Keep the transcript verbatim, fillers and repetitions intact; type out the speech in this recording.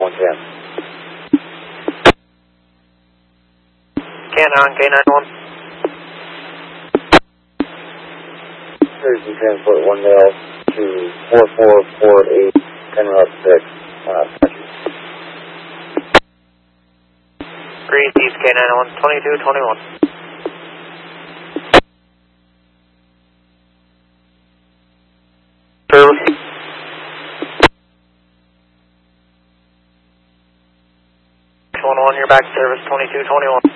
one ten. Canon, K nine one. Cruising transport one mil to four four four eight, ten route six, uh, Breeze East K nine one, twenty-two twenty-one. Service. one one, you're back to service, twenty-two twenty-one.